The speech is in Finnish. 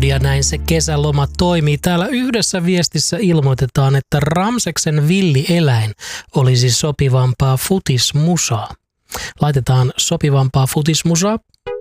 Ja näin se kesäloma toimii. Täällä yhdessä viestissä ilmoitetaan, että Ramseksen villieläin olisi sopivampaa futismusaa. Laitetaan sopivampaa futismusaa.